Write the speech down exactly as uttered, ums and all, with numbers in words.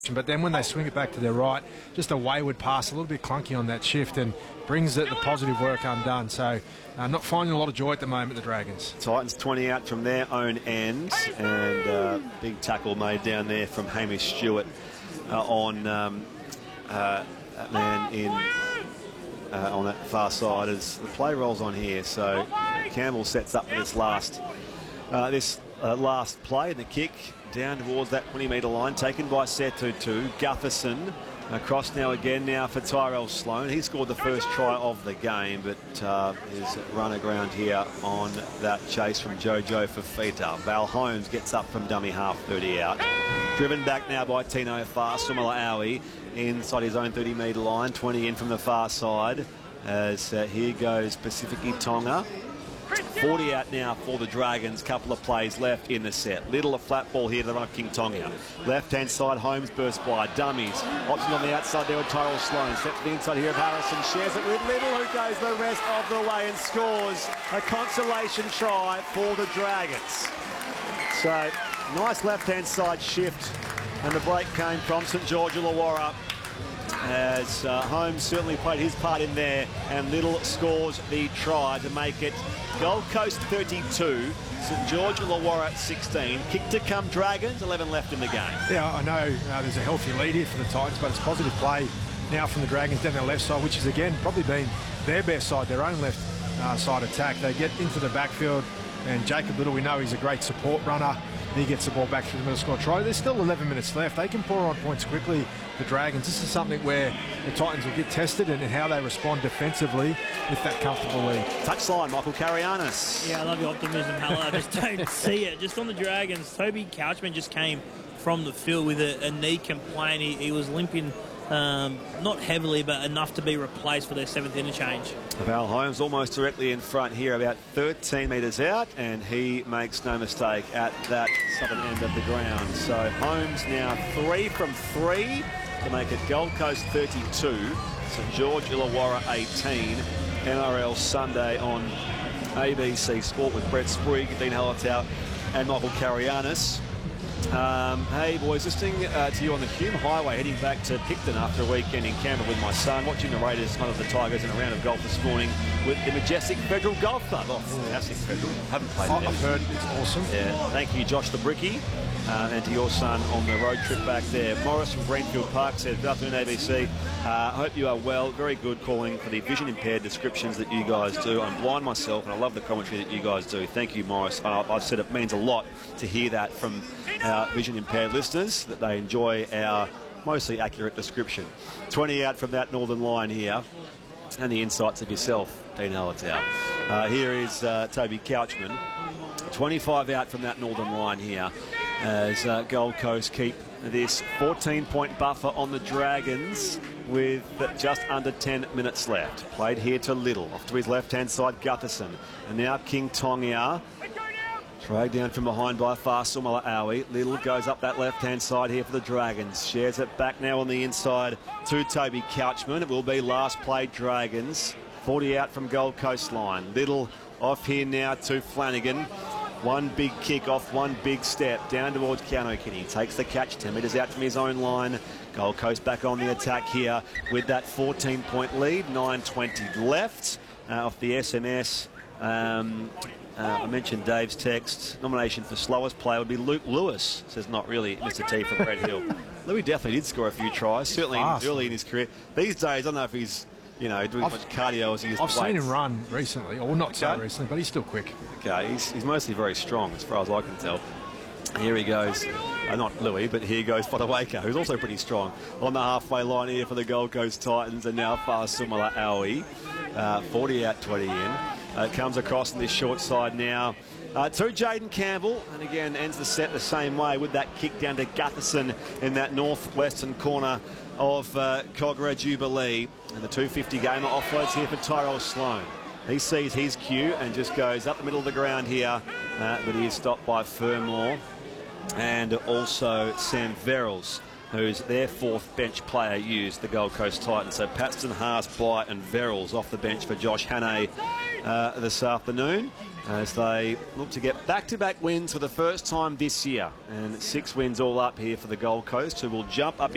But then when they swing it back to their right, just a wayward pass, a little bit clunky on that shift, and brings it, the positive work undone. So uh, not finding a lot of joy at the moment, the Dragons. Titans twenty out from their own end, and uh, big tackle made down there from Hamish Stewart uh, on um, uh, that man in uh, on that far side as the play rolls on here. So Campbell sets up for this last uh, this uh, last play, and the kick down towards that twenty metre line, taken by Setutu. Gutherson across now again now for Tyrell Sloan. He scored the first try of the game, but uh, his run aground here on that chase from Jojo Fafita. Val Holmes gets up from dummy half, thirty out. Driven back now by Tino Fa'asuamaleaui inside his own thirty metre line, twenty in from the far side. As uh, here goes Pacific Tonga. forty out now for the Dragons. Couple of plays left in the set. Little a flat ball here to the run of King Tonga. Left-hand side, Holmes burst by. Dummies. Option on the outside there with Tyrell Sloan. Steps to the inside here of Harrison. Shares it with Little, who goes the rest of the way and scores a consolation try for the Dragons. So, nice left-hand side shift. And the break came from St George Illawarra, as uh, Holmes certainly played his part in there, and Little scores the try to make it Gold Coast thirty-two, St George Illawarra sixteen. Kick to come Dragons, eleven left in the game. Yeah, I know uh, there's a healthy lead here for the Titans, but it's positive play now from the Dragons down their left side, which has again probably been their best side, their own left uh, side attack. They get into the backfield, and Jacob Little, we know he's a great support runner. He gets the ball back through the middle, score try. There's still eleven minutes left. They can pour on points quickly, the Dragons. This is something where the Titans will get tested and how they respond defensively with that comfortable lead. Touchline, Michael Karianis. Yeah, I love your optimism, Halla. I just don't see it. Just on the Dragons, Toby Couchman just came from the field with a, a knee complaint. He, he was limping, um, not heavily, but enough to be replaced for their seventh interchange. Val Holmes almost directly in front here, about thirteen metres out, and he makes no mistake at that southern end of the ground. So Holmes now three from three to make it Gold Coast thirty-two, St George Illawarra eighteen. N R L Sunday on A B C Sport with Brett Sprigg, Dean Hallertau and Michael Karianis. Um, hey boys, listening uh, to you on the Hume Highway heading back to Picton after a weekend in Canberra with my son, watching the Raiders hunt of the Tigers in a round of golf this morning with the Majestic Federal Golf Club. Oh, fantastic Federal. Haven't played Oh, it. I've heard it's awesome. Yeah, thank you Josh the Bricky, uh, and to your son on the road trip back there. Morris from Greenfield Park said, good afternoon A B C. I uh, hope you are well. Very good calling for the vision impaired descriptions that you guys do. I'm blind myself and I love the commentary that you guys do. Thank you, Morris. Uh, I've said it means a lot to hear that from our vision impaired listeners, that they enjoy our mostly accurate description. twenty out from that northern line here, and the insights of yourself, Dean Hallertau. Uh, here is uh, Toby Couchman. twenty-five out from that northern line here, as uh, Gold Coast keep this fourteen point buffer on the Dragons with just under ten minutes left. Played here to Little, off to his left-hand side, Gutherson. And now King Tonga. Dragged down from behind by Fa'asuamaleaui. Little goes up that left-hand side here for the Dragons. Shares it back now on the inside to Toby Couchman. It will be last play Dragons. forty out from Gold Coast line. Little off here now to Flanagan. One big kick off, one big step down towards Keano-Kini. Takes the catch, ten metres out from his own line. Gold Coast back on the attack here with that fourteen point lead. nine twenty left uh, off the S M S. Um, Uh, I mentioned Dave's text. Nomination for slowest player would be Luke Lewis. Says not really, Mister T from Red Hill. Louis definitely did score a few tries, certainly early in his career. These days, I don't know if he's, you know, doing as much cardio as he is. I've seen him run recently, or not so Okay. recently, but he's still quick. Okay, he's, he's mostly very strong as far as I can tell. Here he goes, uh, not Louis, but here goes Fotuaika, who's also pretty strong. On the halfway line here for the Gold Coast Titans, and now Fa'asuamaleaui. Uh, forty out, twenty in. Uh, comes across on this short side now uh, to Jaden Campbell, and again ends the set the same way with that kick down to Gutherson in that northwestern corner of uh, Kogarah Jubilee. And the two fifty gamer offloads here for Tyrell Sloan. He sees his cue and just goes up the middle of the ground here, uh, but he is stopped by Fermor and also Sam Verrills, who's their fourth bench player used, the Gold Coast Titans. So Paxton, Haas, Blight and Verrills off the bench for Josh Hannay uh, this afternoon, as they look to get back-to-back wins for the first time this year. And six wins all up here for the Gold Coast, who will jump up